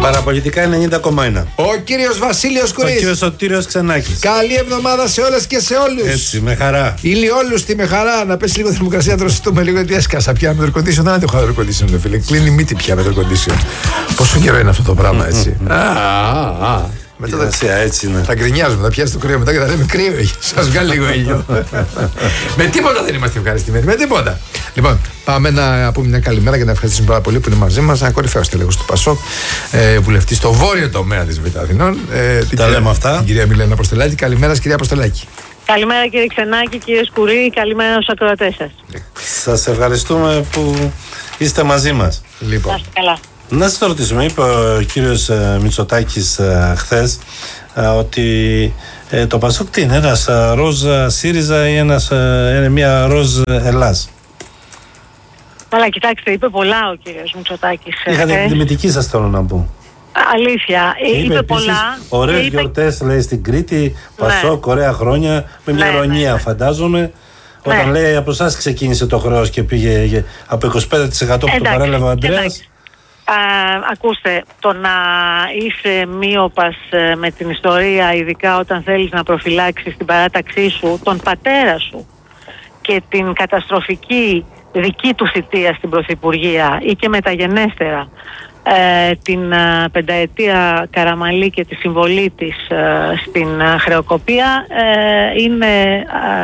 Παραπολιτικά 90,1. Ο κύριος Βασίλειος Κουρής. Ο κύριος Σωτήριος Ξενάκης. Καλή εβδομάδα σε όλες και σε όλους. Έτσι, με χαρά. Ηλιόλουστη, με χαρά. Να πέσει λίγο θερμοκρασία, να τρωστούμε λίγο, γιατί έσκασα πια με το air condition. Δεν αντέχω air condition, φίλε. Κλείνει η μύτη πια με το air condition. Πόσο καιρό είναι αυτό το πράγμα, έτσι. Μετά έτσι είναι. Θα γκρινιάζουμε, θα πιάσει το κρύο μετά και θα λέμε κρύο. Σας βγάλει λίγο ήλιο. Με τίποτα δεν είμαστε ευχαριστημένοι. Με τίποτα. Λοιπόν, πάμε να πούμε μια καλημέρα και να ευχαριστήσουμε πάρα πολύ που είναι μαζί μας. Ένα κορυφαίο στέλεχος του ΠΑΣΟΚ, βουλευτή στο βόρειο τομέα της Β' Αθηνών. Τα λέμε αυτά. Την κυρία Μιλένα Αποστολάκη. Καλημέρα, κυρία Αποστολάκη. Καλημέρα, κύριε Ξενάκη, κύριε Σκουρή. Καλημέρα στους ακροατές σας. Σας ευχαριστούμε που είστε μαζί μας. Λοιπόν. Να είστε καλά. Να σας το ρωτήσουμε, είπε ο κύριος Μητσοτάκης χθες ότι το ΠΑΣΟΚ τι είναι, ένας ροζ ΣΥΡΙΖΑ ή μια ροζ Ελλάς. Αλλά κοιτάξτε, είπε πολλά ο κύριος Μητσοτάκης. Είχατε την τιμητική σας, θέλω να πω. Αλήθεια, είπε πολλά. Ωραίες γιορτές, λέει, στην Κρήτη, ΠΑΣΟΚ, ωραία χρόνια, με μια ηρωνία φαντάζομαι. Όταν λέει από εσάς ξεκίνησε το χρέος και πήγε από 25% που το παρέλαβε ο Ανδρέας. Ακούστε, το να είσαι μείωπας με την ιστορία, ειδικά όταν θέλεις να προφυλάξεις την παράταξή σου, τον πατέρα σου και την καταστροφική δική του θητεία στην Πρωθυπουργία ή και μεταγενέστερα την πενταετία Καραμανλή και τη συμβολή της στην χρεοκοπία, είναι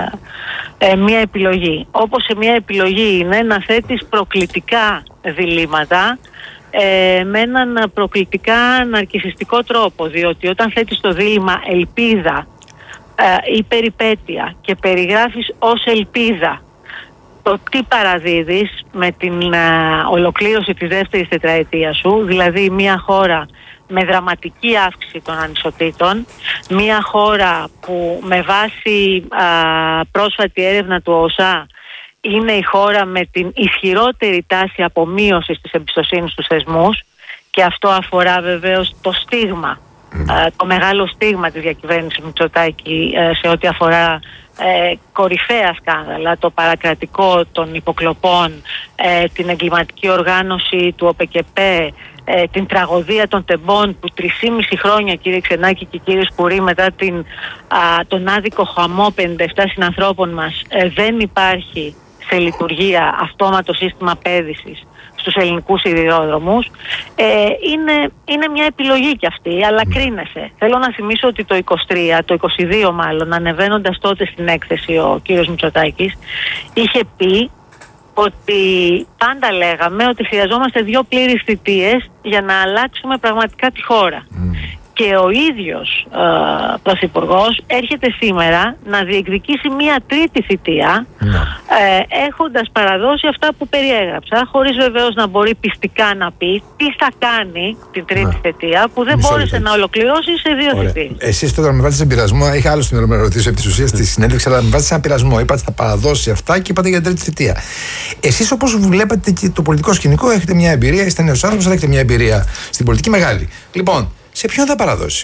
μια επιλογή. Όπως σε μια επιλογή είναι να θέτεις προκλητικά διλήμματα με έναν προκλητικά ναρκισσιστικό τρόπο, διότι όταν θέτεις το δίλημμα ελπίδα ή περιπέτεια και περιγράφεις ως ελπίδα το τι παραδίδεις με την ολοκλήρωση της δεύτερης τετραετίας σου, δηλαδή μια χώρα με δραματική αύξηση των ανισοτήτων, μια χώρα που με βάση πρόσφατη έρευνα του ΟΣΑ είναι η χώρα με την ισχυρότερη τάση απομείωσης της εμπιστοσύνης στους θεσμούς, και αυτό αφορά βεβαίως το στίγμα, το μεγάλο στίγμα της διακυβέρνησης Μητσοτάκη σε ό,τι αφορά κορυφαία σκάνδαλα, το παρακρατικό των υποκλοπών, την εγκληματική οργάνωση του ΟΠΕΚΕΠΕ, την τραγωδία των τεμπών που 3,5 χρόνια, κύριε Ξενάκη και κύριε Σκουρή, μετά τον άδικο χαμό 57 συνανθρώπων μας, δεν υπάρχει σε λειτουργία αυτόματο σύστημα πέδησης στους ελληνικούς σιδηρόδρομους. Είναι μια επιλογή κι αυτή, αλλά κρίνεσαι. Θέλω να θυμίσω ότι το 22 μάλλον, ανεβαίνοντας τότε στην έκθεση ο κύριος Μητσοτάκης, είχε πει ότι πάντα λέγαμε ότι χρειαζόμαστε 2 πλήρεις θητείες για να αλλάξουμε πραγματικά τη χώρα. Και ο ίδιος πρωθυπουργός έρχεται σήμερα να διεκδικήσει μια τρίτη θητεία, έχοντας παραδώσει αυτά που περιέγραψα, χωρίς βεβαίως να μπορεί πιστικά να πει τι θα κάνει την τρίτη θητεία που δεν μπόρεσε να ολοκληρώσει σε 2 θητείες. Εσείς τώρα με βάζετε σε πειρασμό, είχα άλλο στην να ρωτήσω επί της ουσίας τη συνέντευξη, αλλά με βάζετε σε ένα πειρασμό. Είπατε θα παραδώσει αυτά και είπατε για την τρίτη θητεία. Εσείς, όπως βλέπετε και το πολιτικό σκηνικό, έχετε μια εμπειρία, είστε νέος άνθρωπος, αλλά έχετε μια εμπειρία στην πολιτική μεγάλη. Λοιπόν, σε ποιον θα παραδώσει?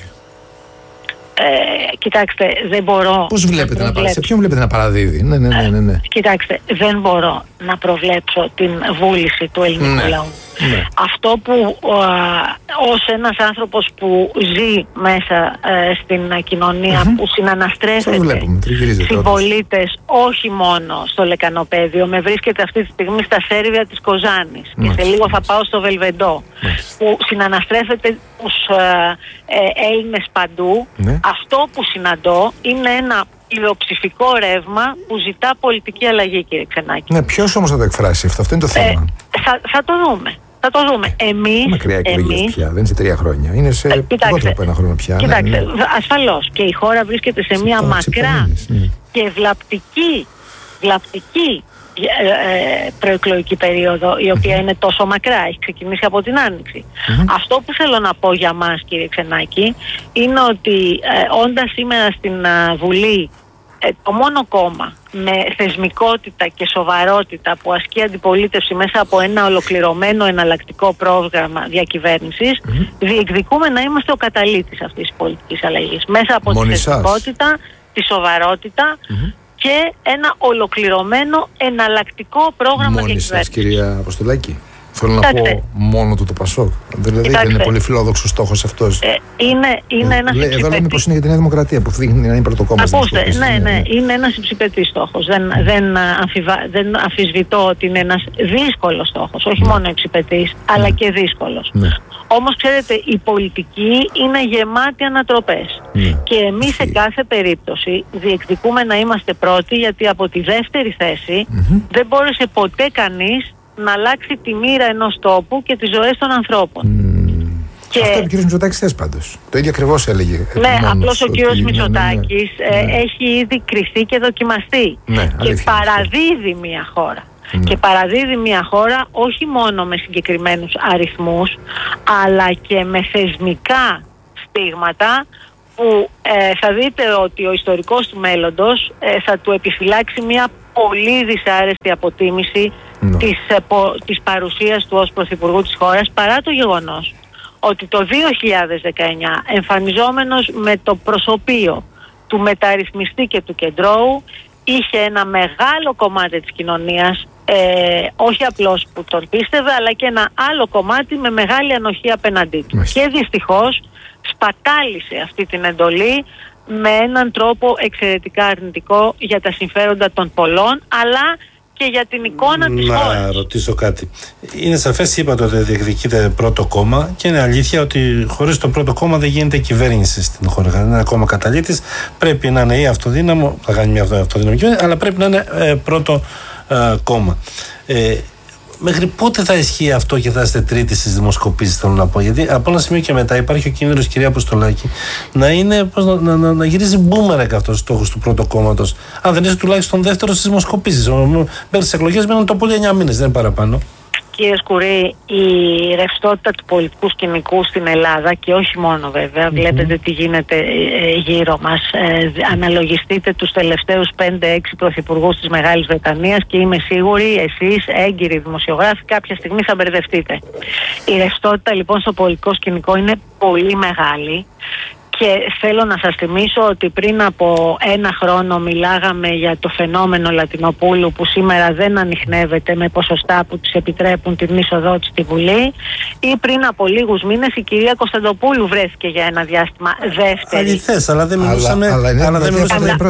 Κοιτάξτε, δεν μπορώ. Πώς βλέπετε να παραδίδει? Σε ποιον βλέπετε να παραδίδει? Ναι. Κοιτάξτε, δεν μπορώ να προβλέψω την βούληση του ελληνικού λαού. Αυτό που ως ένας άνθρωπος που ζει μέσα στην κοινωνία, που συναναστρέφεται συμπολίτες όχι μόνο στο Λεκανοπέδιο, με βρίσκεται αυτή τη στιγμή στα Σέρβια της Κοζάνης και σε λίγο θα πάω στο Βελβεντό, που συναναστρέφεται τους Έλληνες παντού, αυτό που συναντώ είναι ένα πλειοψηφικό ρεύμα που ζητά πολιτική αλλαγή, κύριε Ξενάκη. Ναι, ποιος όμως θα το εκφράσει αυτό είναι το θέμα. Θα το δούμε. Θα το δούμε. Εμείς. Μακριά εκλογές πια, δεν είναι σε 3 χρόνια. Είναι σε λιγότερο από 1 χρόνο πια. Κοιτάξτε, ασφαλώς. Και η χώρα βρίσκεται σε μια μακρά και βλαπτική προεκλογική περίοδο, η οποία είναι τόσο μακρά, έχει ξεκινήσει από την Άνοιξη. Αυτό που θέλω να πω για μας, κύριε Ξενάκη, είναι ότι όντας σήμερα στην Βουλή το μόνο κόμμα με θεσμικότητα και σοβαρότητα που ασκεί αντιπολίτευση μέσα από ένα ολοκληρωμένο εναλλακτικό πρόγραμμα διακυβέρνησης, διεκδικούμε να είμαστε ο καταλύτης αυτής της πολιτικής αλλαγής μέσα από τη θεσμικότητα, τη σοβαρότητα και ένα ολοκληρωμένο εναλλακτικό πρόγραμμα διακυβέρνησης. Μόνοι σας, κυρία Αποστολάκη? Θέλω να πω μόνο του το Πασόκ. Δηλαδή δεν είναι πολύ φιλόδοξος στόχος αυτός. Είναι ένας υψηπετής. Εδώ λένε πως είναι για τη Νέα Δημοκρατία που δείχνει να είναι πρωτοκόμμα. Ακούστε, ναι, είναι ένας υψηπετής στόχος. Δεν αμφισβητώ ότι είναι ένας δύσκολος στόχος. Όχι μόνο υψηπετής, αλλά και δύσκολος. Όμως ξέρετε, η πολιτική είναι γεμάτη ανατροπές. Και εμείς σε κάθε περίπτωση διεκδικούμε να είμαστε πρώτοι, γιατί από τη δεύτερη θέση δεν μπόρεσε ποτέ κανείς να αλλάξει τη μοίρα ενός τόπου και τις ζωές των ανθρώπων. Και... Αυτό ο κ. Μητσοτάκης θες πάντως. Το ίδιο ακριβώς έλεγε. Ναι, απλώς ο κ. Μητσοτάκης έχει ήδη κριθεί και δοκιμαστεί. Και παραδίδει μια χώρα. Και παραδίδει μια χώρα όχι μόνο με συγκεκριμένους αριθμούς, αλλά και με θεσμικά στίγματα που θα δείτε ότι ο ιστορικός του μέλλοντος θα του επιφυλάξει μια πολύ δυσάρεστη αποτίμηση της παρουσίας του ως Πρωθυπουργού της χώρας, παρά το γεγονός ότι το 2019 εμφανιζόμενος με το προσωπείο του μεταρρυθμιστή και του κεντρώου είχε ένα μεγάλο κομμάτι της κοινωνίας, όχι απλώς που τον πίστευε, αλλά και ένα άλλο κομμάτι με μεγάλη ανοχή απέναντί του. Και δυστυχώς σπατάλησε αυτή την εντολή με έναν τρόπο εξαιρετικά αρνητικό για τα συμφέροντα των πολλών, αλλά και για την εικόνα της χώρας. Να ρωτήσω κάτι. Είναι σαφές, είπατε ότι διεκδικείται πρώτο κόμμα, και είναι αλήθεια ότι χωρίς το πρώτο κόμμα δεν γίνεται κυβέρνηση στην χώρα. Είναι ένα κόμμα καταλήτης, πρέπει να είναι ή αυτοδύναμο, θα κάνει μια αυτοδύναμη κυβέρνηση, αλλά πρέπει να είναι πρώτο κόμμα. Μέχρι πότε θα ισχύει αυτό και θα είστε τρίτη στις δημοσκοπήσεις, θέλω να πω? Γιατί από ένα σημείο και μετά υπάρχει ο κίνδυνος, κυρία Αποστολάκη, να είναι να γυρίζει μπούμεραγκ αυτός ο στόχος του πρώτου κόμματος. Αν δεν είσαι τουλάχιστον δεύτερο στις δημοσκοπήσεις. Μέχρι τις εκλογές μένουν το πολύ 9 μήνες, δεν είναι παραπάνω. Κύριε Σκουρή, η ρευστότητα του πολιτικού σκηνικού στην Ελλάδα, και όχι μόνο βέβαια, βλέπετε τι γίνεται γύρω μας. Αναλογιστείτε τους τελευταίους 5-6 πρωθυπουργούς της Μεγάλης Βρετανίας και είμαι σίγουρη εσείς, έγκυροι δημοσιογράφοι, κάποια στιγμή θα μπερδευτείτε. Η ρευστότητα λοιπόν στο πολιτικό σκηνικό είναι πολύ μεγάλη. Και θέλω να σας θυμίσω ότι πριν από 1 χρόνο μιλάγαμε για το φαινόμενο Λατινοπούλου, που σήμερα δεν ανιχνεύεται με ποσοστά που της επιτρέπουν την είσοδό της στη Βουλή, ή πριν από λίγους μήνες η κυρία Κωνσταντοπούλου βρέθηκε για ένα διάστημα δεύτερη. Αληθές, αλλά δεν μιλούσαμε. Αλλά δεν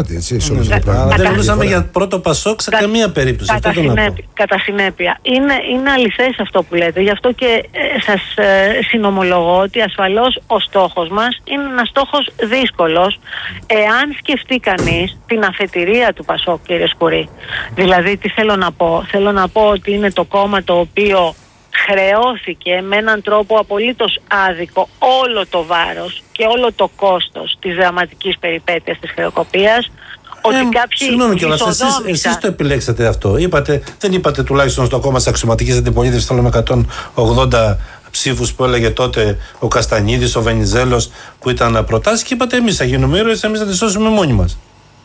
μιλούσαμε για πρώτο Πασόκ σε καμία περίπτωση. Κατά συνέπεια. Είναι αληθές αυτό που λέτε. Γι' αυτό και σας συνομολογώ ότι ασφαλώς ο στόχος μας είναι ένας στόχος δύσκολος, εάν σκεφτεί κανείς την αφετηρία του Πασόκ, κύριε Σκουρή. Δηλαδή, τι θέλω να πω? Θέλω να πω ότι είναι το κόμμα το οποίο χρεώθηκε με έναν τρόπο απολύτως άδικο όλο το βάρος και όλο το κόστος της δραματικής περιπέτειας της χρεοκοπίας. Ότι συγγνώμη κιόλας, εσείς το επιλέξατε αυτό. Δεν είπατε τουλάχιστον στο κόμμα της αξιωματικής αντιπολίτευσης, θέλω με 180 ψήφους που έλεγε τότε ο Καστανίδης, ο Βενιζέλος, που ήταν προτάσεις, και είπατε εμείς θα γίνουμε ήρωες, εμείς θα τις σώσουμε μόνοι μας.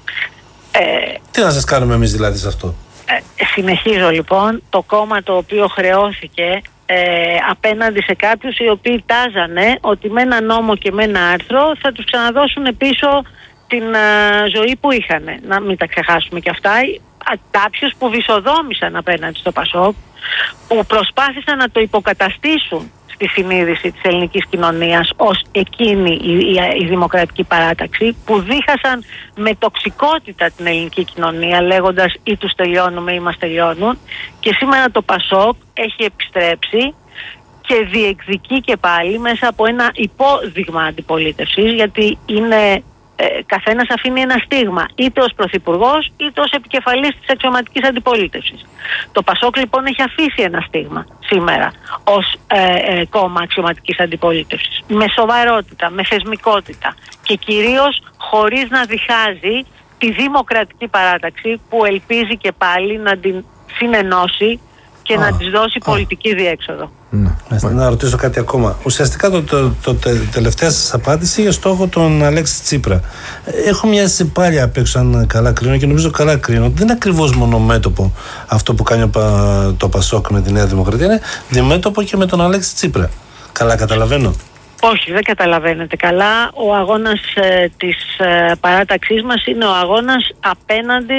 Τι να σας κάνουμε εμείς δηλαδή σε αυτό? Συνεχίζω λοιπόν. Το κόμμα το οποίο χρεώθηκε απέναντι σε κάποιους οι οποίοι τάζανε ότι με ένα νόμο και με ένα άρθρο θα τους ξαναδώσουν πίσω την ζωή που είχαν. Να μην τα ξεχάσουμε και αυτά. Κάποιους που βυσοδόμησαν απέναντι στο Πασόκ, που προσπάθησαν να το υποκαταστήσουν στη συνείδηση της ελληνικής κοινωνίας ως εκείνη η δημοκρατική παράταξη, που δίχασαν με τοξικότητα την ελληνική κοινωνία λέγοντας ή τους τελειώνουμε ή μας τελειώνουν, και σήμερα το Πασόκ έχει επιστρέψει και διεκδικεί και πάλι μέσα από ένα υπόδειγμα αντιπολίτευσης, γιατί είναι καθένας αφήνει ένα στίγμα, είτε ως πρωθυπουργός είτε ως επικεφαλής της αξιωματικής αντιπολίτευσης. Το Πασόκ λοιπόν έχει αφήσει ένα στίγμα σήμερα ως κόμμα αξιωματικής αντιπολίτευσης, με σοβαρότητα, με θεσμικότητα και κυρίως χωρίς να διχάζει τη δημοκρατική παράταξη που ελπίζει και πάλι να την συνενώσει και να της δώσει πολιτική διέξοδο. Να ρωτήσω κάτι ακόμα. Ουσιαστικά το τελευταία σας απάντηση για στόχο τον Αλέξη Τσίπρα. Έχω μια αίσθηση πάλι απ' έξω, αν καλά κρίνω, και νομίζω καλά κρίνω, ότι δεν είναι ακριβώς μονομέτωπο αυτό που κάνει το Πασόκ με τη Νέα Δημοκρατία. Είναι διμέτωπο και με τον Αλέξη Τσίπρα. Καλά καταλαβαίνω? Όχι, δεν καταλαβαίνετε καλά. Ο αγώνας της παράταξής μας είναι ο αγώνας απέναντι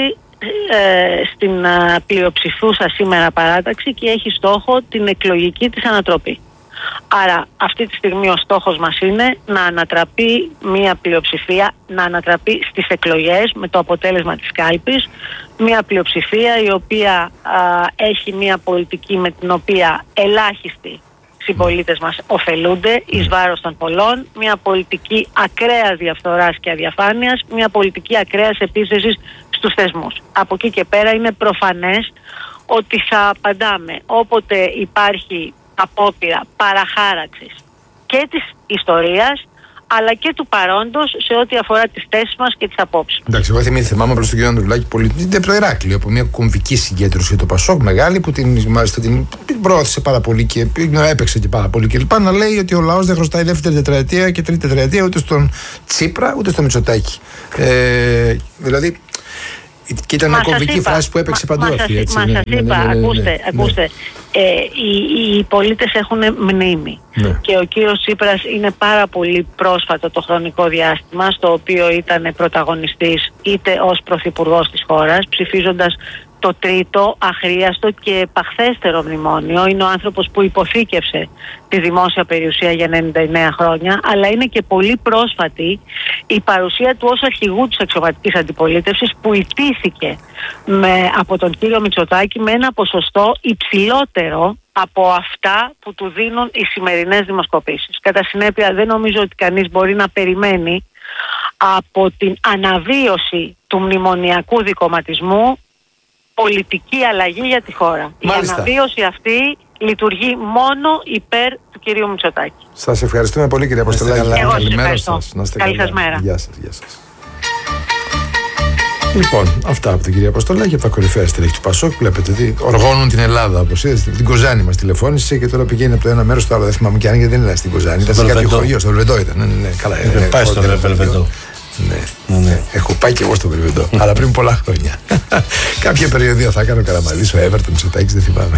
στην πλειοψηφούσα σήμερα παράταξη και έχει στόχο την εκλογική της ανατροπή. Άρα αυτή τη στιγμή ο στόχος μας είναι να ανατραπεί μια πλειοψηφία, να ανατραπεί στις εκλογές με το αποτέλεσμα της κάλπης, μια πλειοψηφία η οποία έχει μια πολιτική με την οποία ελάχιστοι συμπολίτες μας ωφελούνται εις βάρος των πολλών, μια πολιτική ακραίας διαφθοράς και αδιαφάνειας, μια πολιτική ακραίας επίθεσης στους θεσμούς. Από εκεί και πέρα είναι προφανές ότι θα απαντάμε όποτε υπάρχει απόπειρα παραχάραξης και της ιστορίας αλλά και του παρόντος σε ό,τι αφορά τις θέσεις μας και τις απόψεις. Εντάξει, εγώ θυμάμαι προς τον κύριο Ανδρουλάκη πολιτική από το Ηράκλειο, από μια κομβική συγκέντρωση το Πασόκ μεγάλη που την προώθησε πάρα πολύ και έπαιξε και πάρα πολύ κλπ. Να λέει ότι ο λαός δεν χρωστάει δεύτερη τετραετία και τρίτη τετραετία ούτε στον Τσίπρα ούτε στο Μητσοτάκη. Δηλαδή. Και ήταν μια κομβική φράση που έπαιξε παντού αυτή. Ακούστε, οι πολίτες έχουν μνήμη και ο κύριος Τσίπρας είναι πάρα πολύ πρόσφατο το χρονικό διάστημα στο οποίο ήταν πρωταγωνιστής είτε ως πρωθυπουργός της χώρας ψηφίζοντας το τρίτο αχρίαστο και επαχθέστερο μνημόνιο. Είναι ο άνθρωπος που υποθήκευσε τη δημόσια περιουσία για 99 χρόνια, αλλά είναι και πολύ πρόσφατη η παρουσία του ως αρχηγού της αξιωματικής αντιπολίτευσης που ιτήθηκε από τον κύριο Μητσοτάκη με ένα ποσοστό υψηλότερο από αυτά που του δίνουν οι σημερινές δημοσκοπήσεις. Κατά συνέπεια δεν νομίζω ότι κανείς μπορεί να περιμένει από την αναβίωση του μνημονιακού δικομματισμού πολιτική αλλαγή για τη χώρα. Μάλιστα. Η αναβίωση αυτή λειτουργεί μόνο υπέρ του κυρίου Μητσοτάκη. Σας ευχαριστούμε πολύ κύριε Αποστολάκη. Καλημέρα σας. Καλή σας μέρα. Γεια σας. Λοιπόν, αυτά από την κυρία Αποστολάκη, από τα κορυφαία στελέχη του Πασόκ. Βλέπετε ότι οργώνουν την Ελλάδα. Όπως είδατε, την Κοζάνη μας τηλεφώνησε και τώρα πηγαίνει από το ένα μέρος στο άλλο. Δεν θυμάμαι και αν γιατί δεν ήταν στην Κοζάνη. Ήταν σε κάποιο χωριό, στο Βελβεντό ήταν. Ναι, καλά. Πάει στο Βελβεντό. Ναι. Έχω πάει και εγώ στο Βελβεντό, αλλά πριν πολλά χρόνια. Κάποια περιοδία θα κάνω Καραμαλής, ο Εύερτον, Μητσοτάκης, δεν θυμάμαι.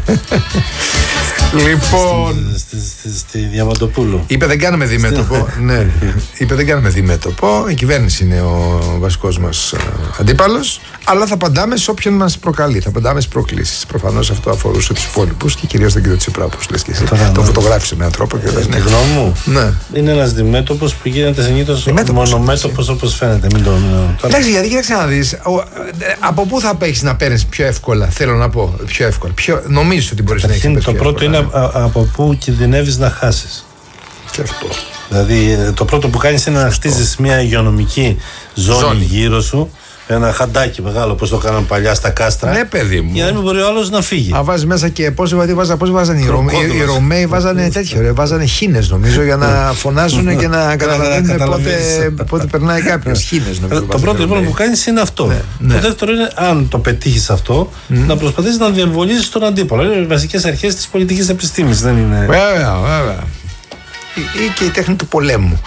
Λοιπόν. Στη Διαμαντοπούλου. Είπε δεν κάνουμε διμέτωπο. Ναι, είπε δεν κάνουμε διμέτωπο. Η κυβέρνηση είναι ο βασικός μας αντίπαλος, αλλά θα απαντάμε σε όποιον μας προκαλεί. Θα απαντάμε στις προκλήσεις. Προφανώς αυτό αφορούσε τους υπόλοιπους και κυρίως τον κύριο Τσίπρα, όπως λες και εσύ. Το φωτογράφησε με έναν τρόπο και δεν. Τη γνώμη μου. Ναι. Είναι ένας διμέτωπος που γίνεται συνήθως μονομέτωπος όπως φαίνεται. Εντάξει, γιατί κοίταξε να δεις, από πού θα παίξεις να παίρνεις πιο εύκολα, θέλω να πω, πιο εύκολα. Νομίζεις ότι μπορείς να έχεις πιο εύκολα. Το πρώτο είναι από πού κινδυνεύεις να χάσεις. Και αυτό. Δηλαδή το πρώτο που κάνεις είναι να χτίζεις μια υγειονομική ζώνη γύρω σου. Ένα χαντάκι μεγάλο όπως το κάναν παλιά στα κάστρα. Ναι, παιδί μου. Για να μην μπορεί ο άλλος να φύγει. Αν βάζει μέσα και πώς βάζανε οι Ρωμαίοι, βάζανε τέτοιο, βάζανε χήνες νομίζω για να φωνάζουν και να καταλαβαίνουν πότε περνάει κάποιος. Χήνες νομίζω. Το πρώτο λοιπόν που κάνεις είναι αυτό. Το δεύτερο είναι, αν το πετύχεις αυτό, να προσπαθήσεις να διεμβολίζεις τον αντίπολο. Είναι οι βασικές αρχές της πολιτικής επιστήμης. Βέβαια. Ή και η τέχνη του πολέμου.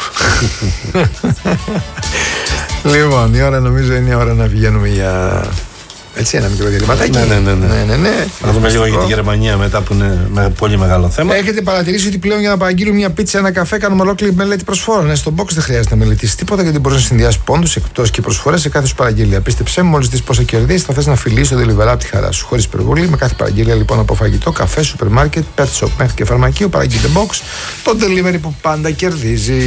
Λοιπόν, η ώρα νομίζω είναι η ώρα να πηγαίνουμε για έτσι ένα μικρό διαλυματάκι. Ναι. Να δούμε λίγο για τη Γερμανία μετά που είναι πολύ μεγάλο θέμα. Έχετε παρατηρήσει ότι πλέον για να παραγγείλουμε μια πίτσα, ένα καφέ, κάνουμε ολόκληρη μελέτη προσφόρων. Ναι, στο box δεν χρειάζεται να μελετήσει τίποτα γιατί μπορεί να συνδυάσει πόντους, εκπτώσεις και προσφορές σε κάθε σου παραγγελία. Πίστεψέ μου, μόλις δεις πόσα κερδίσεις, θα θες να φιλήσεις το delivery από τη χαρά σου. Χωρίς υπερβολή, με κάθε παραγγελία λοιπόν από φαγητό, καφέ, σούπερ μάρκετ, pet shop μέχρι και φαρμακείο, παραγγείλτε box, το delivery που πάντα κερδίζει.